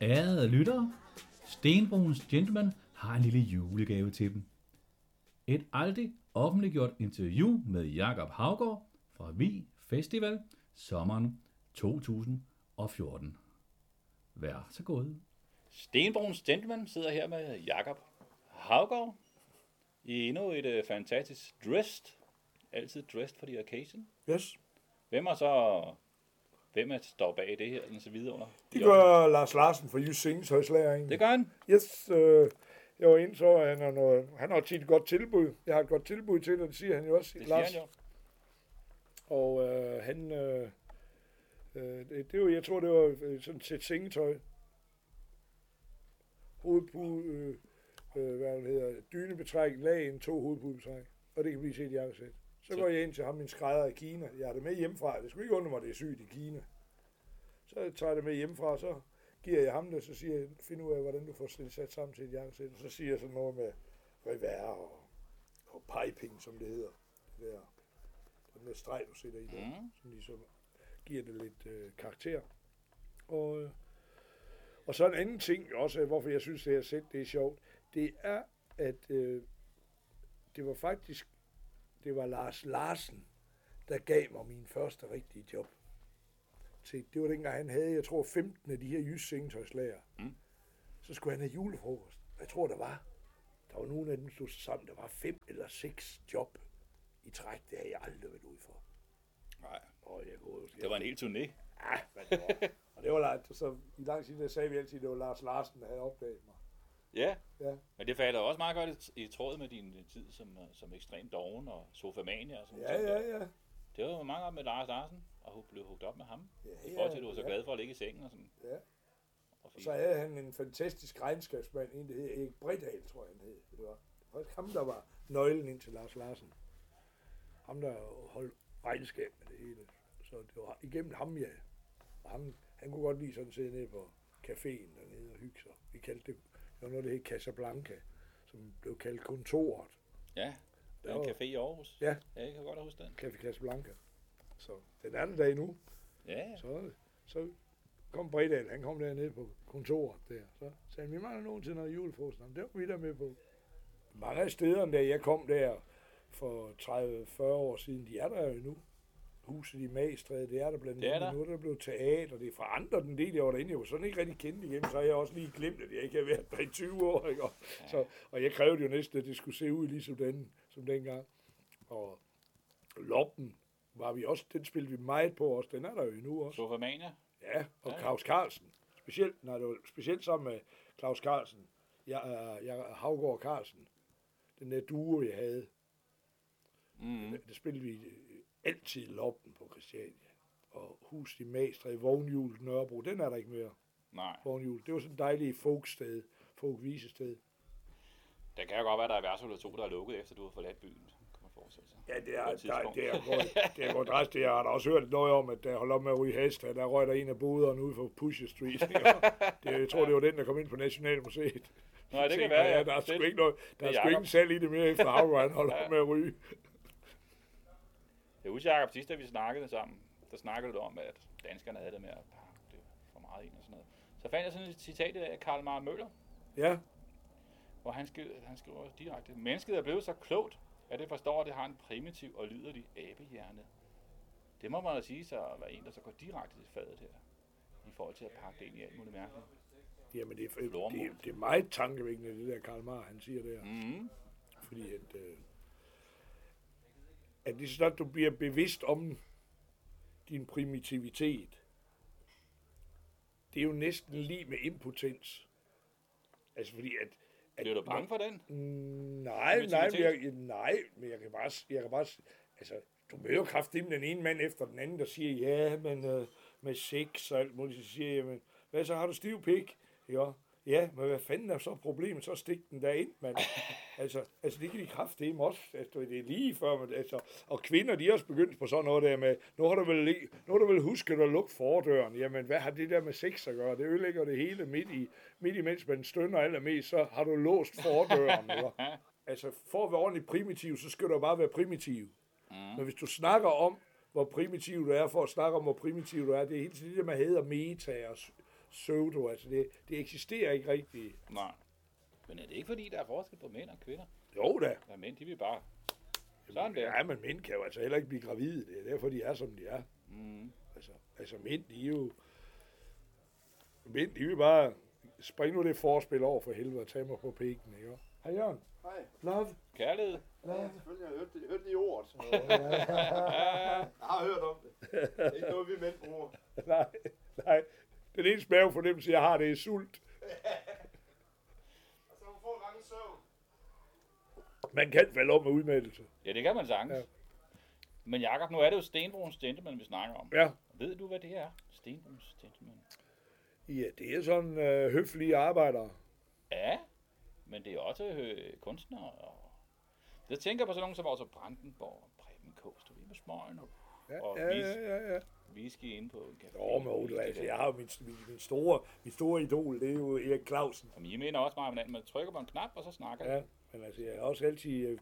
Ærede lyttere, Stenbroens Gentleman har en lille julegave til dem. Et aldrig offentliggjort interview med Jakob Haugaard fra Vi Festival sommeren 2014. Vær så god. Stenbroens Gentleman sidder her med Jakob Haugaard i endnu et fantastisk dressed. Altid dressed for the occasion. Yes. Hvem står bag det her, den så videre under? Det gør Lars Larsen fra Jysk Sengetøjslæring. Det gør han? Yes. Jeg var inde, så han har tit et godt tilbud. Jeg har et godt tilbud til det siger han jo også. Det Lars. siger han jo. Og det var, jeg tror, det var sådan et sæt sengetøj. Hovedpude, hvad det hedder, dynebetræk, lagen, 2 hovedpudebetræk. Og det kan blive set i jakkesæt. Så går jeg ind til ham, min skrædder i Kina. Jeg har det med hjemmefra. Det skulle ikke undre mig, det er sygt i Kina. Så tager jeg det med hjemmefra, og så giver jeg ham det, så siger jeg, find ud af, hvordan du får det sat sammen til et jakkesæt. Og så siger jeg sådan noget med revers og piping, som det hedder. Det der, den der streg, du sætter i der, som ligesom giver det lidt karakter. Og så en anden ting også, hvorfor jeg synes, det her sæt, det er sjovt, det er, at det var Lars Larsen, der gav mig min første rigtige job. Det var dengang, han havde, jeg tror, 15 af de her Jysk Sengetøjslager. Så skulle han have julefrokost. Jeg tror, der var nogle af dem, stod sammen. Der var 5 eller 6 job i træk. Det har jeg aldrig været ude for. Nej. Det var en hel turné. Ja, men det var. Og det var så i lang tid, der sagde vi altid, at det var Lars Larsen, der havde opdaget mig. Ja. Ja. Men det falder også meget godt i tråd med din tid som ekstremt doven og sofamania og sådan noget. Ja. Det var mange op med Lars Larsen, og blev hugt op med ham. Ja, I forhold til, at du var så glad for at ligge i sengen og sådan. Ja. Og så havde han en fantastisk regnskabsmand, en der hed Erik Bredal, tror jeg han hed. Det var faktisk ham, der var nøglen ind til Lars Larsen. Ham, der holdt regnskab med det hele. Så det var igennem ham, ja. Og han kunne godt lide sådan sidde nede på caféen dernede og hygge sig. Vi kaldte det var noget, der hed Casablanca, som blev kaldt kontoret. Ja, det er en café i Aarhus. Ja. Jeg kan godt huske den. Café Casablanca. Så den anden dag nu. Ja. Så kom Bredal, han kom dernede på kontoret der. Så sagde han, vi mangler nogen til noget julefrokost. Det var vi der med på. Mange af stederne, da jeg kom der for 30-40 år siden, de er der jo nu. Huset i Magstræde, det er der blandt andet. Nu er der blevet teater, det er fra andre den del, jeg var derinde. Jeg var sådan ikke rigtig kendt igen, så har jeg også lige glemt, at jeg ikke har været der i 20 år. Ikke? Og jeg krævede jo næsten, at det skulle se ud ligesom som dengang. Og Loppen var vi også, den spillede vi meget på også, den er der jo endnu også. Sofamania? Ja, og ja. Claus Carlsen. Specielt sammen med Claus Carlsen. Jeg Haugaard Carlsen. Den der duo, jeg havde. Der spillede vi altid Loppen på Christiania. Og Huset i Magstræde, Vognhjulet, Nørrebro, den er der ikke mere. Nej. Vognhjulet. Det var sådan et dejligt folkvisested. Det kan jo godt være, der er værtshul eller 2, der er lukket, efter du har forladt byen. Kan man forestille sig. Ja, det er godt rest. Jeg har da også hørt noget om, at der holdt op med at ryge hest, der røg der en af boderne ude for Pusher Street. Jeg tror, det var den, der kom ind på Nationalmuseet. Nej, det kan være, ja. Der er sgu ikke noget, der er sgu ingen salg i det mere, efter Haugaard holdt op med at ryge. Jeg husker, Jacob, sidst da vi snakkede sammen, der snakkede du om, at danskerne havde det med at pakke det for meget ind og sådan noget. Så fandt jeg sådan et citat af Karl Marr Møller. Ja. Hvor han skriver direkte, mennesket er blevet så klogt, at det forstår, at det har en primitiv og lyderlig abehjerne. Det må man da sige så at være en, der så går direkte til fadet her, i forhold til at pakke det ind i alt muligt mærkeligt. Jamen, det er meget tankevækkende, det der Karl Marr, han siger der. Fordi at lige så du bliver bevidst om din primitivitet, det er jo næsten lige med impotens. Altså fordi at bliver du bange for den? Nej, men jeg kan bare, altså, du møder kraftigt den ene mand efter den anden, der siger, ja, men med sex og alt muligt, så siger jeg, men hvad så, har du stiv pik? Ja, men hvad fanden er så problemet? Så stik den derind, mand. altså, det kan de kraftigt også. Altså, det er lige før, man, altså, og kvinder, de er også begyndt på sådan noget der med, nu har du vel husket at lukke fordøren. Jamen, hvad har det der med sex at gøre? Det ødelægger det hele midt imens man stønner allermest, så har du låst fordøren. Altså, for at være ordentligt primitiv, så skal du bare være primitiv. Men hvis du snakker om, hvor primitiv du er, for at snakke om, hvor primitiv du er, det er hele tiden det, man hedder meta og pseudo, altså det eksisterer ikke rigtigt. Nej. Men er det ikke fordi, der er forskel på mænd og kvinder? Jo da. Ja, mænd, de vil bare... Sådan der. Ja, men mænd kan jo altså heller ikke blive gravide. Det er derfor, de er, som de er. Mm. Altså mænd, de er jo... Mænd, de vil bare... Spring nu det forspil over for helvede og tage mig på pikken, ikke? Hej Jørgen. Hej. Love. Kærlighed. Ja, selvfølgelig. Jeg har hørt det i ordet. Jeg har hørt om det. Det er ikke noget, vi mænd bruger. Nej. Den eneste mavefornemmelse, jeg har, det er sult. Og så får mange søvn. Man kan falde om med udmeldelse. Ja, det kan man sagtens. Ja. Men Jakob, nu er det jo Stenbroens Gentleman, vi snakker om. Ja. Ved du, hvad det er? Stenbroens Gentleman. Ja, det er sådan høflige arbejdere. Ja, men det er også kunstnere. Og... Jeg tænker på sådan nogen som også Brandenborg og Preben Kås, du ved med smøgen og Ja. whisky inde på en café. Jo, men altså, jeg har jo min store idol, det er jo Erik Clausen. Jamen, I mener også meget om hinanden, man trykker på en knap, og så snakker Ja, men altså, jeg har også altid...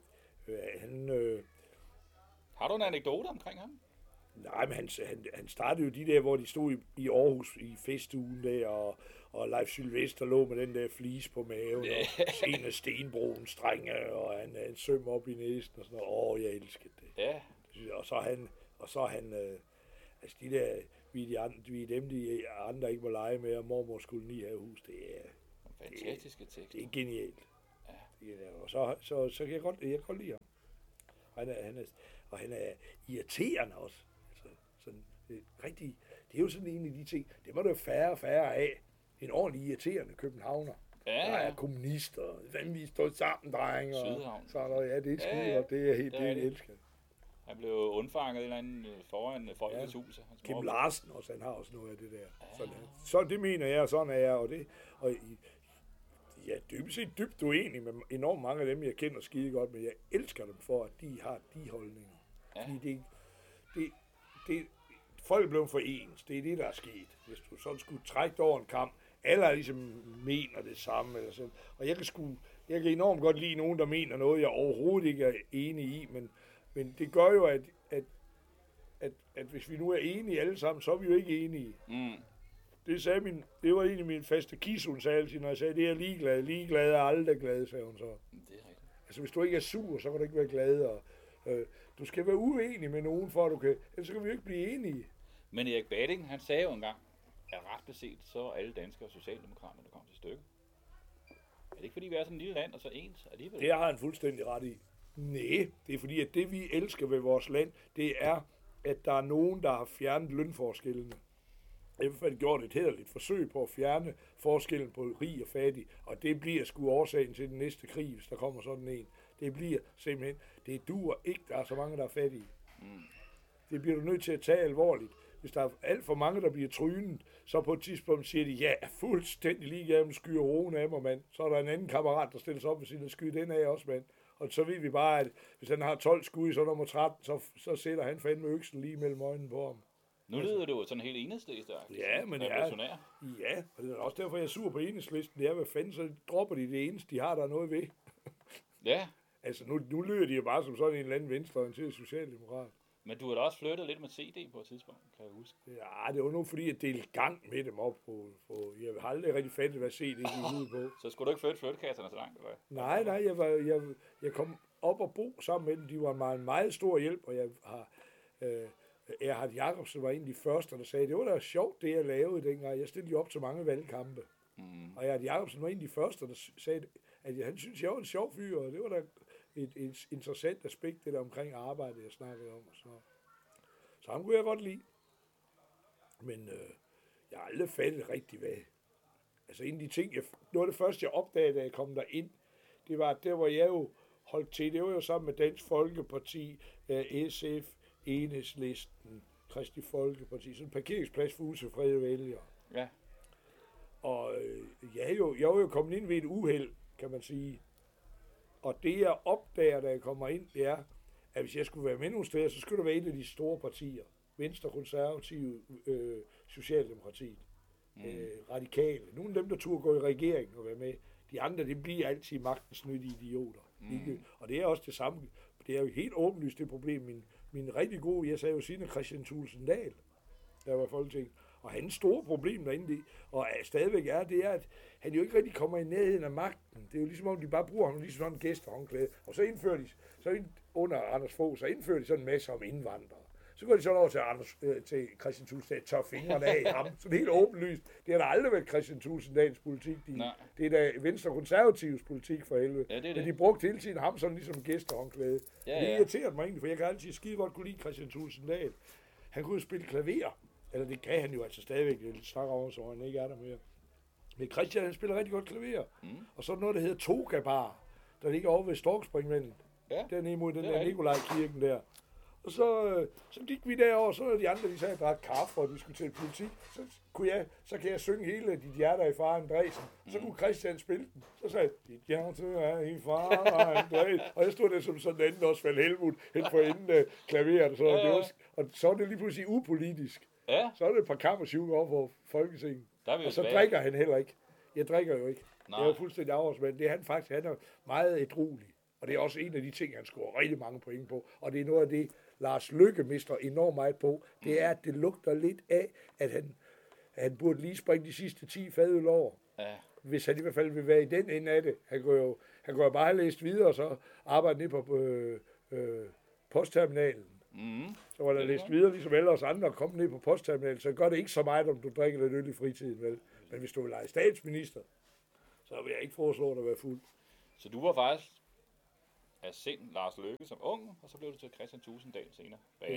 Har du en anekdote omkring ham? Nej, men han startede jo de der, hvor de stod i Aarhus i festugen der, og Leif Sylvester lå med den der flis på maven, og en af Stenbroens strenge, og han søm op i næsen og sådan noget. Jeg elskede det. Ja. Og så han, altså de der, vi er dem, de andre ikke må lege med, og mormors kolonihavehus, det er Fantastiske tekster. Det er genialt. Ja. Det er, og så kan jeg godt lide ham. Og han er irriterende også. Altså, sådan, det er jo sådan en af de ting, det må der jo færre og færre af. En ordentlig irriterende københavner. Ja. Der er kommunister, hvem vi står sammen, drenge. Sydhavn. Så ja, det er skide godt, det er helt, det jeg elsker. Han blev undfanget et eller andet foran Folkets Hus. Kim Larsen også, han har også noget af det der. Så det mener jeg, og sådan er jeg. Og jeg er dybest set dybt uenig med enormt mange af dem, jeg kender skide godt, men jeg elsker dem for, at de har de holdninger. Ja. Fordi folk er blevet for ens. Det er det, der er sket. Hvis du sådan skulle trække over en kamp, alle ligesom mener det samme. Eller sådan. Og jeg kan enormt godt lide nogen, der mener noget, jeg overhovedet ikke er enig i, men det gør jo, at hvis vi nu er enige alle sammen, så er vi jo ikke enige. Mm. Det var egentlig min faste kis, hun sagde altid, når jeg sagde, det er ligeglad er aldrig glad, sagde hun så. Det er rigtigt. Altså hvis du ikke er sur, så kan du ikke være glad, og du skal være uenig med nogen, for at du kan, ellers så kan vi jo ikke blive enige. Men Erik Bading, han sagde jo engang, at ret beset, så er alle danskere socialdemokrater, der kommer til stykket. Er det ikke fordi, vi er sådan et lille land, og så ens alligevel? Det har han fuldstændig ret i. Nej, det er fordi, at det vi elsker ved vores land, det er, at der er nogen, der har fjernet lønforskellene. I hvert fald gjort et hæderligt forsøg på at fjerne forskellen på rig og fattig, og det bliver sgu årsagen til den næste krig, hvis der kommer sådan en. Det bliver simpelthen, det duer ikke, der er så mange, der er fattige. Det bliver du nødt til at tage alvorligt. Hvis der er alt for mange, der bliver trynet, så på et tidspunkt siger de, ja, fuldstændig ligeglad, med skyder roen af mig, mand. Så er der en anden kammerat, der stiller sig op og siger, skyder den af også, mand. Og så ved vi bare, at hvis han har 12 skud, så nummer 13, så sætter han fandme øksen lige mellem øjnene på ham. Nu lyder du sådan helt enhedsliste-agtigt. Ja, men ja, og det er også derfor, jeg er sur på enhedslisten. Det er, hvad fanden, så dropper de det eneste, de har, der er noget ved. Ja. Altså, nu lyder de jo bare som sådan en eller anden venstreorienteret socialdemokrat. Men du har da også flyttet lidt med CD på et tidspunkt, kan jeg huske. Ja, det var nu fordi, jeg delte gang med dem op på jeg har aldrig rigtig fattet, hvad CD gik ud på. Så skulle du ikke flytte flyttekasserne så langt, eller hvad? Nej, jeg kom op og bo sammen med dem. De var meget, meget stor hjælp, og Erhard Jacobsen var en af de første, der sagde, det var da sjovt, det jeg lavede dengang. Jeg stillede jo op til mange valgkampe. Og Erhard Jacobsen var en af de første, der sagde, at han synes, jeg var en sjov fyr, og det var da et interessant aspekt, det der omkring arbejdet, jeg snakkede om. Så ham kunne jeg godt lide. Men jeg har aldrig fattet rigtig hvad. Altså en af de ting, noget af det første, jeg opdagede, da jeg kom derind, det var, at der hvor jeg jo holdt til, det var jo sammen med Dansk Folkeparti, SF, Enhedslisten, Kristi Folkeparti, sådan en parkeringsplads for utilfredede vælgere. Ja. Og jeg var jo kommet ind ved et uheld, kan man sige. Og det jeg opdager, da jeg kommer ind, det er, at hvis jeg skulle være med nogle steder, så skulle det være et af de store partier. Venstre, Konservative, Socialdemokratiet, Radikale. Nogle af dem, der turde gå i regeringen og være med. De andre, det bliver altid magtens nyttige idioter. Ikke? Og det er også det samme. Det er jo helt åbenlyst det problem. Min rigtig gode, jeg sagde jo siden Christian Thulesen Dahl, der var Folketing. Og hans store problem derinde, og stadigvæk det er, at han jo ikke rigtig kommer i nærheden af magten. Det er jo ligesom om, de bare bruger ham ligesom sådan en gæstehåndklæde. Og så indfører de, under Anders Fogh, så indfører de sådan en masse om indvandrere. Så går de sådan over til Christian Thulesen Dahl, tør fingrene af i ham. Så det er helt åbenlyst. Det har da aldrig været Christian Thulesen Dahls politik. Det er da Venstre Konservatives politik for helvede. Ja, det. Men de brugte hele tiden ham sådan ligesom gæstehåndklæde. Ja. Det irriterede mig egentlig, for jeg kan altid skide godt kunne lide Christian Thulesen Dahl. Han kunne jo spille klaver. Eller det kan han jo altså stadigvæk. Jeg snakker over, så han ikke er der mere. Men Christian, han spiller rigtig godt klaver. Og så er der noget, der hedder Toga Bar, der ligger over ved Storkspringvandet. Ja. Dernede imod den der Nikolaj-kirken der. Og så gik vi derover, så var de andre, de sagde, at drak kaffe og diskuterede politik. Så kan jeg synge hele Dit hjerte i faren Dræsen. Så kunne Christian spille den. Så sagde jeg, Dit hjerte er i faren Dræsen. Og jeg stod der som sådan en anden Osvald Helmut, hen for inden klaveret. Og så var det lige pludselig upolitisk. Ja. Så er det et par kammersjukker over for Folketinget. Og så drikker han heller ikke. Jeg drikker jo ikke. Nej. Jeg er jo fuldstændig afhårsmand. Det er han faktisk. Han er meget ædruelig. Og det er også en af de ting, han scorer rigtig mange point på. Og det er noget af det, Lars Løkke mister enormt meget på. Det er, at det lugter lidt af, at han burde lige springe de sidste 10 fadøl over. Ja. Hvis han i hvert fald vil være i den ende af det. Han kunne jo bare have læst videre, og så arbejde ned på postterminalen. Så var der læst videre, ligesom alle os andre, og kom ned på postterminalen, så gør det ikke så meget, om du drikker lidt øl i fritiden, vel? Men hvis du vil lege statsminister, så vil jeg ikke foreslå dig at være fuld. Så du var faktisk af sind Lars Løkke som ung, og så blev du til Christian Thulesen Dahl senere.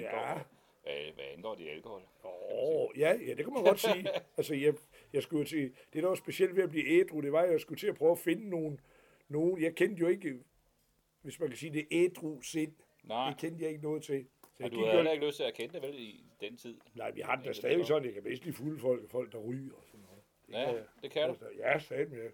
Hvad angår de alkohol? Ja, det kan man godt sige. Altså, jeg skulle til, det der var specielt ved at blive ædru, det var, at jeg skulle til at prøve at finde nogen. Jeg kendte jo ikke, hvis man kan sige det, ædru sind. Nej. Det kendte jeg ikke noget til. Og du havde heller ikke lyst til at kende det vel i den tid? Nej, vi har det da stadig sådan, jeg kan bedst lide fulde folk, der ryger og sådan noget. Det kan du? Ja, stadig med.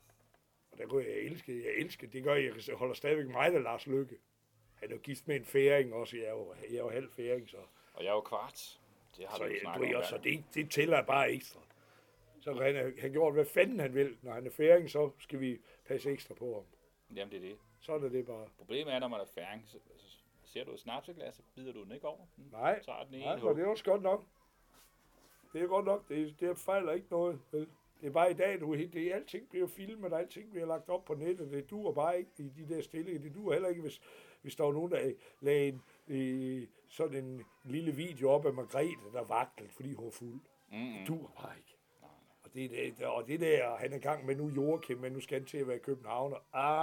Og der kunne jeg elske. Det gør jeg holder stadigvæk meget af Lars Løkke. Han er jo gift med en færing også. Jeg er jo halv færing, så. Og jeg er jo kvart. Det har du snakket om. Så det tæller bare ekstra. Så han har gjort, hvad fanden han vil. Når han er færing, så skal vi passe ekstra på ham. Jamen, det er det. Sådan er det bare. Problemet er, når man er færing, så ser du et snapseglas, så bider du den ikke over. Nej, for det er også godt nok. Det er godt nok. Det fejler ikke noget. Vel? Det er bare i dag, alting bliver filmet, og alting bliver lagt op på nettet. Det duer bare ikke i de der stillinger. Det duer heller ikke, hvis der var nogen, der lagde sådan en lille video op af Margrethe, der vaklede, fordi hun var fuld. Det duer bare ikke. Og det der, han er i gang med nu Joachim, men nu skal han til at være Københavner.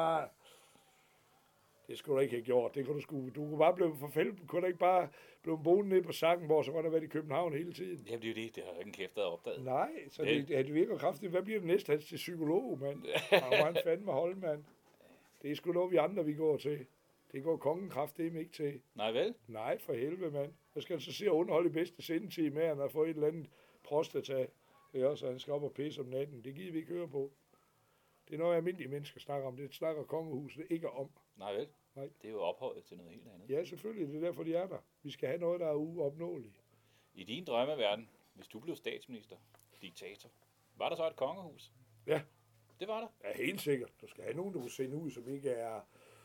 Det skulle du ikke have gjort. Det kunne du kunne bare blive forfældet. Kunne du ikke bare blive boende nede på Sakkenborg, så var der været i København hele tiden. Jamen det er jo det. Det har jo ikke en kæft, der opdaget. Nej, så det virker kraftigt. Hvad bliver det næste? Han til psykolog, mand. Han fandme holde, mand. Det er sgu noget, vi andre vi går til. Det går kongen kraftedeme ikke til. Nej vel? Nej, for helvede, mand. Jeg skal altså se at underholde i bedste sendetid med, at han har fået et eller andet prostata. Det er også, at han skal op og pisse om natten. Det gider vi ikke høre på. Det er noget, almindelige mennesker snakker om. Det snakker kongehuset ikke om. Nej vel? Nej. Det er jo ophøjet til noget helt andet. Ja, selvfølgelig. Det er derfor, de er der. Vi skal have noget, der er uopnåeligt. I din drømmeverden, hvis du blev statsminister, diktator, var der så et kongehus? Ja. Det var der? Ja, helt sikkert. Du skal have nogen, der vil sende ud, som ikke er...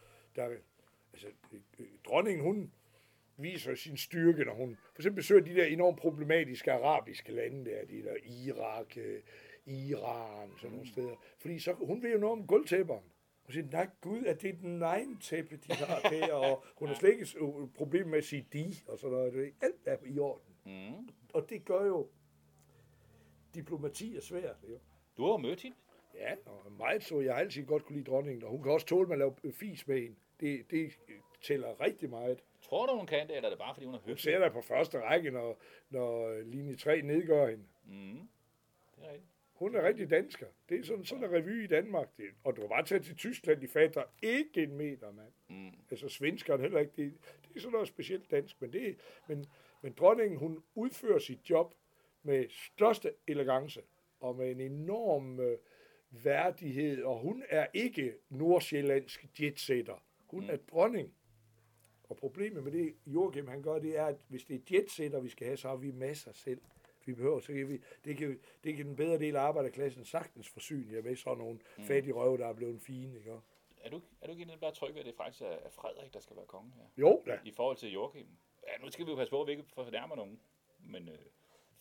dronningen, hun viser sin styrke, når hun for eksempel besøger de der enormt problematiske arabiske lande der, de der Irak, Iran, sådan nogle steder. Fordi så, hun ved jo noget om gulvtæpperen. Hun siger, nej gud, at det er den egen tæppe, de har der, og hun har slet ikke et problem med at sige de, og sådan noget. Alt er i orden. Og det gør jo, diplomati er svært. Jo. Du har jo mødt hende. Ja, og meget så. Jeg har altid godt kunne lide dronningen, og hun kan også tåle, at lave fis med hende. Det tæller rigtig meget. Tror du, hun kan det, eller er det bare, fordi hun har hørt? Hun ser der på første række, når linje 3 nedgør hende. Det er rigtigt. Hun er rigtig dansker. Det er sådan en revy i Danmark. Og du kan bare tage til Tyskland, de fatter ikke en meter, mand. Altså svenskeren heller ikke. Det er sådan noget specielt dansk. Men dronningen, hun udfører sit job med største elegance og med en enorm værdighed. Og hun er ikke nordsjællandsk jetsetter. Hun er dronning. Og problemet med det, Joachim han gør, det er, at hvis det er jetsetter, vi skal have, så har vi masser selv. Vi behøver, så kan vi, det kan den bedre del af arbejderklassen sagtens forsyne jer med sådan nogle fattige røve, der er blevet fine, ikke? Er du ikke egentlig bare tryg ved, at det faktisk er Frederik, der skal være konge her? Jo da. I forhold til Joachim. Ja, nu skal vi jo passe på, at vi ikke fornærmer nogen. Men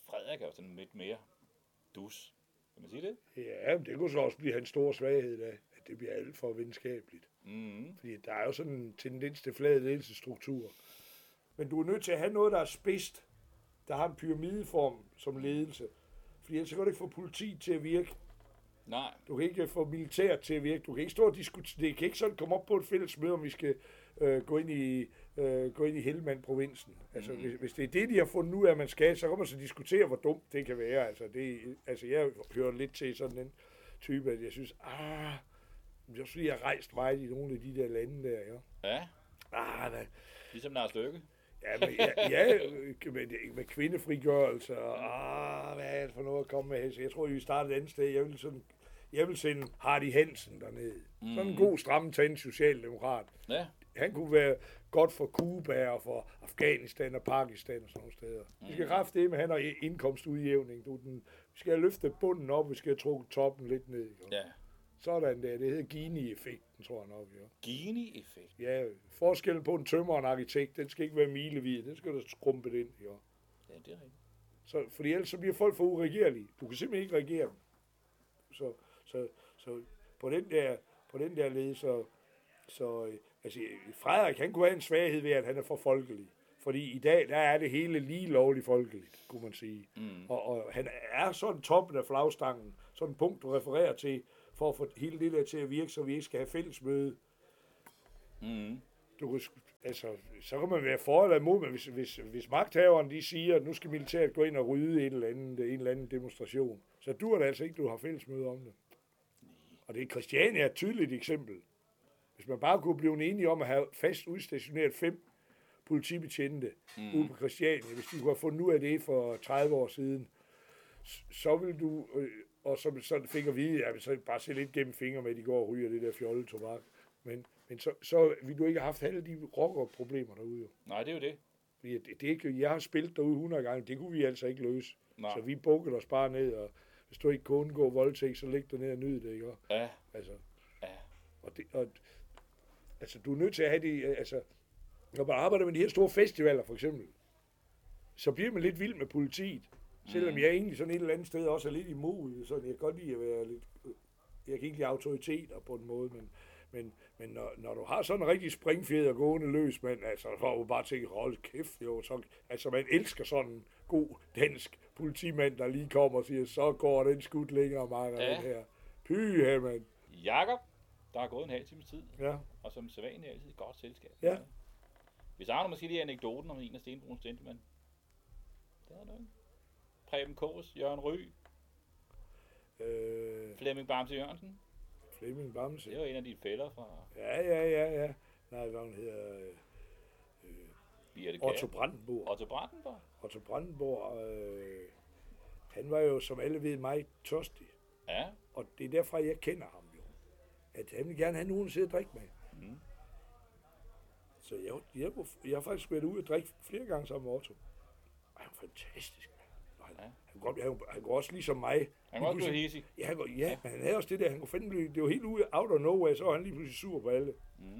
Frederik er jo sådan lidt mere dus. Kan man sige det? Ja, men det kunne så også blive hans store svaghed, da, at det bliver alt for venskabeligt. Mm. Fordi der er jo sådan en tendens til flad ledelsesstruktur. Men du er nødt til at have noget, der er spidst, der har en pyramideform som ledelse. Fordi ellers kan du ikke få politi til at virke. Nej. Du kan ikke få militær til at virke. Du kan ikke stå og diskutere. Det kan ikke sådan komme op på et fælles møde, om vi skal gå ind i Helmand-provinsen. Altså, hvis det er det, de har fundet ud af, at man skal, så kan man så diskutere, hvor dumt det kan være. Altså, jeg hører lidt til sådan en type, at jeg synes, jeg synes, jeg har rejst meget i nogle af de der lande der, ja. Ja. Nej. Ligesom Lars Løkke. Ja, med kvindefrigørelse, og hvad er det for noget at komme med? Jeg tror, vi starter et andet sted. Jeg vil sende Hardy Hansen dernede. Sådan en god, stramme tand socialdemokrat. Ja. Han kunne være godt for Cuba og for Afghanistan og Pakistan og sådan nogle steder. Vi skal kræfte det med, han har indkomstudjævning. Vi skal have løftet bunden op, vi skal have trukket toppen lidt ned. Jo. Ja. Sådan der. Det hedder Gini-effekten, tror jeg nok. Jo. Gini-effekt. Ja, forskellen på en tømrer og en arkitekt, den skal ikke være milevid. Den skal der skrumpe ind. Jo. Ja, det er rigtigt. Fordi ellers så bliver folk for uregerlige. Du kan simpelthen ikke regere dem. Så på den der led, altså Frederik, han kunne have en svaghed ved, at han er for folkelig. Fordi i dag, der er det hele lige lovligt folkeligt, kunne man sige. Og han er sådan toppen af flagstangen, sådan et punkt, du refererer til, for at få hele det der til at virke, så vi ikke skal have fællesmøde. Så kan man være for eller imod, men hvis magthaverne de siger, at nu skal militæret gå ind og rydde en eller anden demonstration, så dur det altså ikke, du har fællesmøde om det. Og det er Christiania er et tydeligt eksempel. Hvis man bare kunne blive enige om at have fast udstationeret 5 politibetjente ude på Christiania, hvis de kunne have fundet ud af det for 30 år siden, så vil du, og så fik at vide, jeg vil så bare se lidt gennem fingre med, at de går og ryger det der fjollet tobak. Men så vil du ikke have haft alle de rockerproblemer derude. Jo. Nej, det er jo det. Fordi jeg har spillet derude 100 gange, det kunne vi altså ikke løse. Nej. Så vi bukkede os bare ned, og hvis du ikke kunne undgå voldtægt, så læg dig ned og nyd det, ikke? Ja. Altså. Ja. Altså, du er nødt til at have det, altså, når man arbejder med de her store festivaler, for eksempel, så bliver man lidt vild med politiet. Selvom jeg egentlig sådan et eller andet sted også er lidt imod, så jeg kan godt lide at være lidt, jeg kan ikke lide autoriteter på en måde, men når du har sådan en rigtig springfjed og gående løs, men altså, så får du bare tænke, hold kæft, jo, så, altså man elsker sådan en god dansk politimand, der lige kommer og siger, så går den skudt længere, Marker, den her. Pyha, mand. Jakob, der er gået en halv times tid, ja. Og som sædvanligt altid et godt selskab. Ja. Hvis Arne måske lige anekdoten om en af Stenbroens gentleman. Det er noget. Preben Kås, Jørgen Ry, Flemming Bamse Jørgensen. Flemming Bamse. Det var en af dine fæller fra... Ja. Nej, hvad hun hedder... Otto Brandenburg. Otto Brandenburg, han var jo, som alle ved, meget tørstig. Ja. Og det er derfor, jeg kender ham jo. At han vil gerne have nogen til at drikke med. Så jeg har faktisk været ude og drikke flere gange sammen med Otto. Han er fantastisk. Han går også ligesom mig. Han går også blive hissig. Ja, men han havde også det der, han kunne finde, det var helt ude out of nowhere, så var han lige pludselig sur på alle.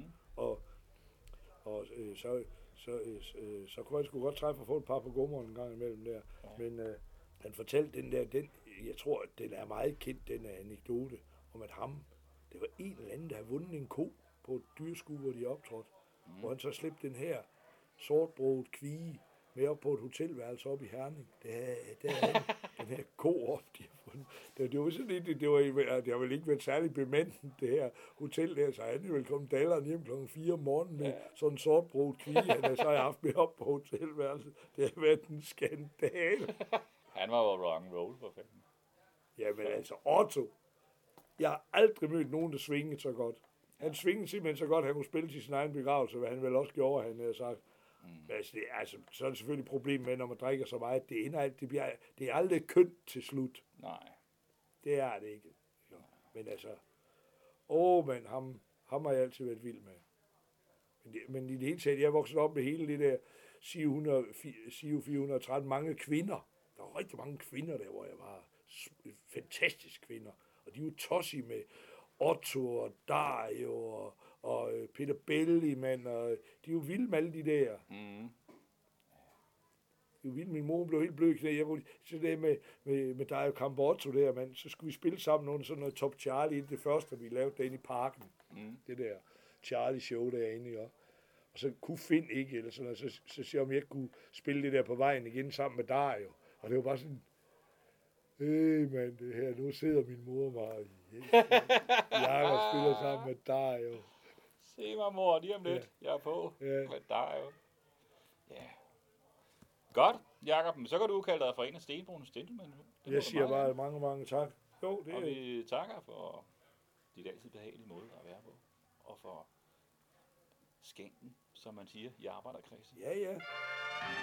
Så kunne han sgu godt træffe at få et par på gummeren en gang imellem der. Ja. Men han fortalte jeg tror, at den er meget kendt, den anekdote, om at det var en eller anden, der havde vundet en ko på et dyrskue, hvor de optrådte. Hvor han så slæbte den her sortbroget kvige med op på et hotelværelse op i Herning. Der er den her ko op, de har fundet. Det var sådan lidt, det har vel ikke været særlig bemandet, det her hotel der, så han er vel kommet dalleren hjem klokken 4 om morgenen med sådan en sortbroget kvige, han har så haft med op på hotelværelset. Det har været en skandale. Han var jo rock and roll for fanden. Jamen altså, Otto. Jeg har aldrig mødt nogen, der svingede så godt. Han svingede simpelthen så godt, at han kunne spille til sin egen begravelse, hvad han vel også gjorde, han havde sagt. Så er det selvfølgelig et problem med, når man drikker så meget. Det er aldrig kønt til slut. Nej. Det er det ikke. Jo. Men altså, ham har jeg altid været vild med. Men i det hele taget, jeg er vokset op med hele det der SIO 413, mange kvinder. Der var rigtig mange kvinder der, hvor jeg var fantastiske kvinder. Og de er jo tossige med Otto og Dario og Peter Belli, mand, og de er jo vilde med alle de der. det var vildt. Min mor blev helt blød i knæ. Jeg kunne så det med dig og Cambotto der, mand. Så skulle vi spille sammen under sådan noget Top Charlie. Det første, vi lavede derinde i parken. Det der Charlie show derinde, ikke? Og så kunne Finn ikke, eller sådan noget. Så siger jeg, om jeg ikke kunne spille det der på vejen igen sammen med Dario. Og det var bare sådan, mand, det her, nu sidder min mor mig. Jeg spiller sammen med Dario. Se mig, mor, lige om lidt. Jeg er på med Dario. Ja. Godt, Jakob. Men så kan du kalde dig for en af Stenbroens Gentlemen nu. Jeg siger bare mange tak. Jo, det og er vi takker for dit altid behagelige måde at være på. Og for skænken, som man siger, i arbejderkredsen. Ja.